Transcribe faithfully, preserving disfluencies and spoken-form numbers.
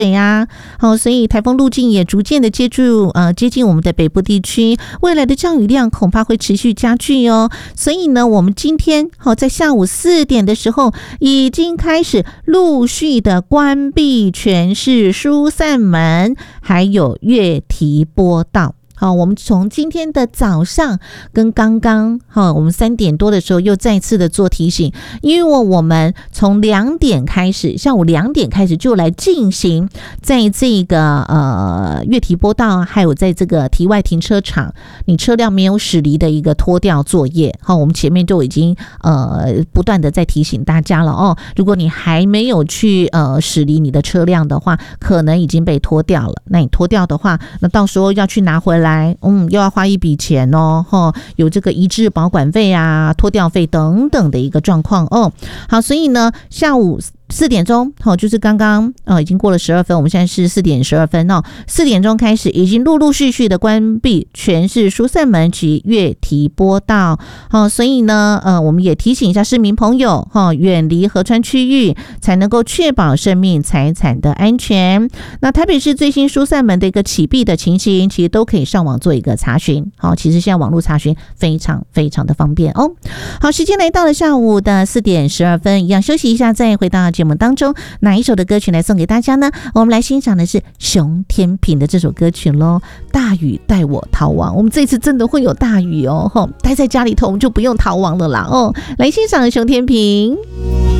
水啊，好，所以台风路径也逐渐的接住呃接近我们的北部地区，未来的降雨量恐怕会持续加剧哦。所以呢，我们今天好在下午四点的时候，已经开始陆续的关闭全市疏散门，还有越堤拨道。好，我们从今天的早上跟刚刚好，我们三点多的时候又再次的做提醒，因为我们从两点开始，下午两点开始就来进行在这个呃越堤拨道，还有在这个堤外停车场，你车辆没有驶离的一个拖吊作业。好，我们前面就已经呃不断的在提醒大家了哦，如果你还没有去呃驶离你的车辆的话，可能已经被拖掉了。那你拖掉的话，那到时候要去拿回来。嗯，又要花一笔钱哦，齁，有这个移置保管费啊、拖吊费等等的一个状况哦。好，所以呢，下午四点钟，好，就是刚刚呃已经过了十二分，我们现在是四点十二分哦。四点钟开始，已经陆陆续续的关闭全市疏散门及越堤拨道。好，所以呢，呃，我们也提醒一下市民朋友，哈，远离河川区域，才能够确保生命财产的安全。那台北市最新疏散门的一个启闭的情形，其实都可以上网做一个查询。好，其实现在网络查询非常非常的方便哦。好，时间来到了下午的四点十二分，一样休息一下，再回到节目当中。哪一首的歌曲来送给大家呢？我们来欣赏的是熊天平的这首歌曲咯，大雨带我逃亡。我们这次真的会有大雨哦，待在家里头我们就不用逃亡了啦哦。来欣赏熊天平。